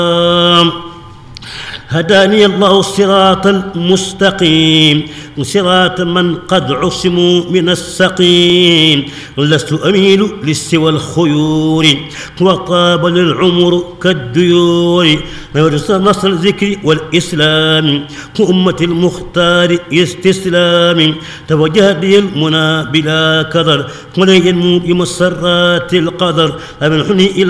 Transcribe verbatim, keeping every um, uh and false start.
هداني الله الصراط المستقيم صراط من قد عصموا من السقيم لست أميل للسوى الخيور وطاب للعمر كالديور نورس نصر الذكر والإسلام كأمة المختار استسلام توجه بي المنى بلا كدر ولن ينمو بمسرات القدر أمنحني إلى